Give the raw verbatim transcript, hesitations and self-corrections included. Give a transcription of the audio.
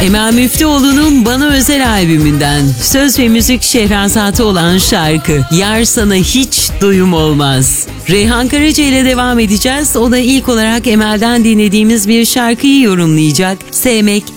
Emel Müftüoğlu'nun Bana Özel albümünden söz ve müzik Şehrazat'ı olan şarkı Yar Sana Hiç Doyum Olmaz. Reyhan Karaca ile devam edeceğiz. O da ilk olarak Emel'den dinlediğimiz bir şarkıyı yorumlayacak. Sevmek